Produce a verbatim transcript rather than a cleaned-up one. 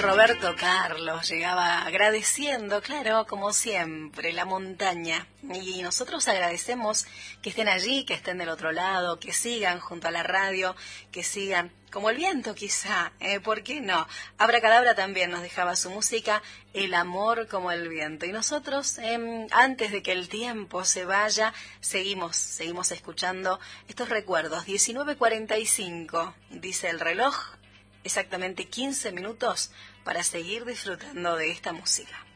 Roberto Carlos llegaba agradeciendo, claro, como siempre, la montaña. Y nosotros agradecemos que estén allí, que estén del otro lado, que sigan junto a la radio, que sigan como el viento quizá, ¿eh? ¿Por qué no? Abracadabra también nos dejaba su música, el amor como el viento. Y nosotros, eh, antes de que el tiempo se vaya, seguimos, seguimos escuchando estos recuerdos. diecinueve cuarenta y cinco, dice el reloj. Exactamente quince minutos para seguir disfrutando de esta música.